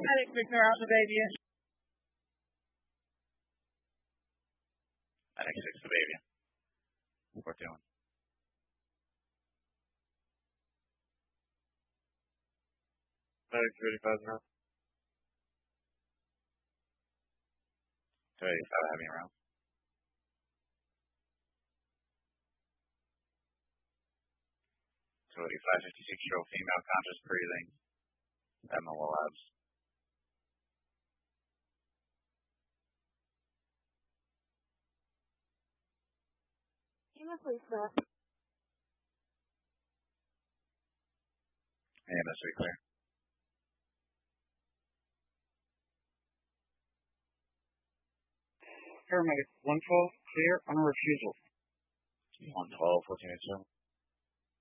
Alex Victor out the baby. Alex 6 the baby. 41. Alex 35 now. 35 heavy round. 56-year-old female, conscious breathing. Emma Labs. Please, sir. AMS clear. Paramedic 112, clear on a refusal. 112, 1487.